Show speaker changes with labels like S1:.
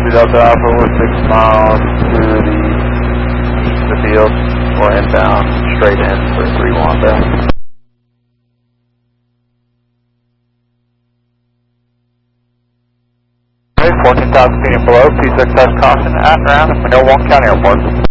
S1: Delta Alpha, we're 6 miles to the field. We're inbound, straight in for 3 Wanda. Okay, 14,000 feet and below, please exercise caution at and around Mineral One County Airport.